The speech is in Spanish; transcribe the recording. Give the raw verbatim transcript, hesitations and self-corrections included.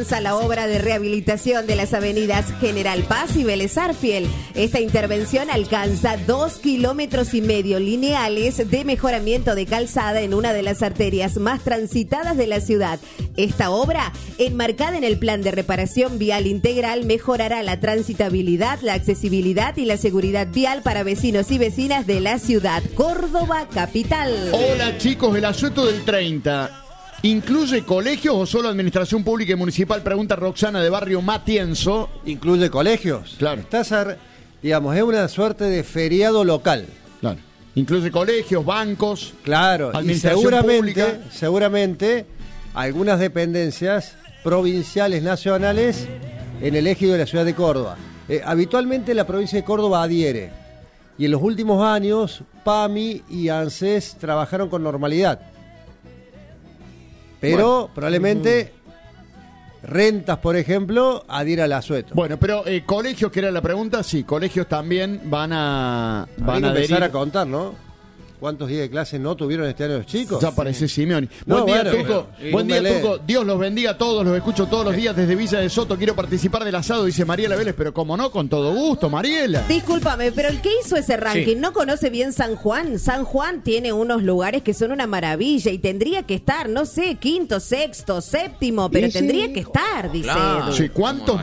comienza la obra de rehabilitación de las avenidas General Paz y Vélez Arfiel. Esta intervención alcanza dos kilómetros y medio lineales de mejoramiento de calzada en una de las arterias más transitadas de la ciudad. Esta obra, enmarcada en el plan de reparación vial integral, mejorará la transitabilidad, la accesibilidad y la seguridad vial para vecinos y vecinas de la ciudad. Córdoba capital. Hola chicos, el asueto del treinta. ¿Incluye colegios o solo administración pública y municipal? Pregunta Roxana de Barrio Matienzo. ¿Incluye colegios? Claro. Estás, a, digamos, es una suerte de feriado local. Claro. Incluye colegios, bancos. Claro, y seguramente, seguramente algunas dependencias provinciales, nacionales, en el ejido de la ciudad de Córdoba. Eh, habitualmente la provincia de Córdoba adhiere. Y en los últimos años, PAMI y ANSES trabajaron con normalidad. Pero bueno, probablemente rentas, por ejemplo, adhiera al asueto. Bueno, pero eh, colegios, que era la pregunta, sí, colegios también van a van a empezar a contar, ¿no? ¿Cuántos días de clase no tuvieron este año los chicos? Ya parece sí. Simeoni. No, Buen día, bueno, Turco. pero, Buen día, lee. Turco. Dios los bendiga a todos. Los escucho todos los días desde Villa de Soto. Quiero participar del asado, dice Mariela Vélez. Pero cómo no, con todo gusto, Mariela. Discúlpame, pero el que hizo ese ranking sí. no conoce bien San Juan. San Juan tiene unos lugares que son una maravilla y tendría que estar, no sé, quinto, sexto, séptimo, pero y tendría sí. que estar, dice Claro. Edu. Sí, ¿cuántos